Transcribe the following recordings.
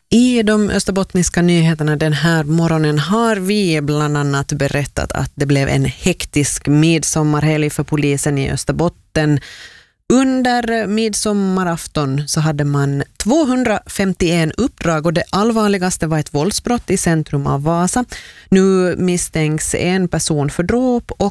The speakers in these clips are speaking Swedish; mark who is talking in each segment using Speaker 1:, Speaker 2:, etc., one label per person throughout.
Speaker 1: I de österbottniska nyheterna den här morgonen har vi bland annat berättat att det blev en hektisk midsommarhelg för polisen i Österbotten. Under midsommarafton så hade man 251 uppdrag och det allvarligaste var ett våldsbrott i centrum av Vasa. Nu misstänks en person för dråp och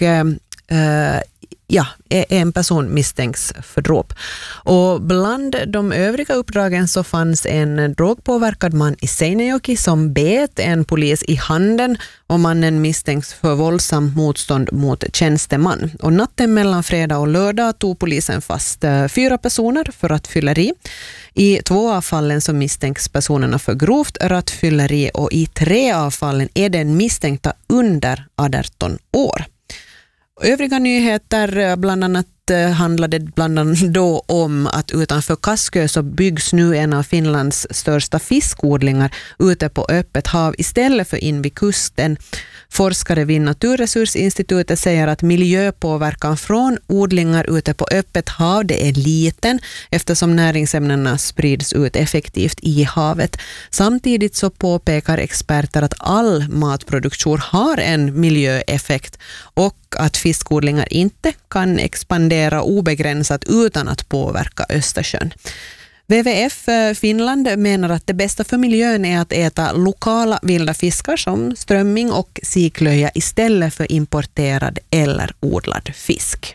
Speaker 1: en person misstänks för dråp. Och bland de övriga uppdragen så fanns en drogpåverkad man i Seinäjoki som bet en polis i handen och mannen misstänks för våldsam motstånd mot tjänsteman. Och natten mellan fredag och lördag tog polisen fast 4 personer för rattfylleri. I 2 av fallen så misstänks personerna för grovt rattfylleri och i 3 av fallen är den misstänkta under 18 år. Övriga nyheter bland annat handlade då om att utanför Kaskö så byggs nu en av Finlands största fiskodlingar ute på öppet hav istället för in vid kusten. Forskare vid Naturresursinstitutet säger att miljöpåverkan från odlingar ute på öppet hav det är liten eftersom näringsämnena sprids ut effektivt i havet. Samtidigt så påpekar experter att all matproduktion har en miljöeffekt och att fiskodlingar inte kan expandera obegränsat utan att påverka Östersjön. WWF Finland menar att det bästa för miljön är att äta lokala vilda fiskar som strömming och siklöja istället för importerad eller odlad fisk.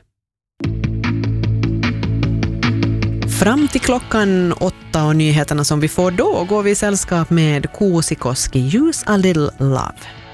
Speaker 1: Fram till klockan 8 och nyheterna som vi får då går vi i sällskap med Kuusikoski, Use a Little Love.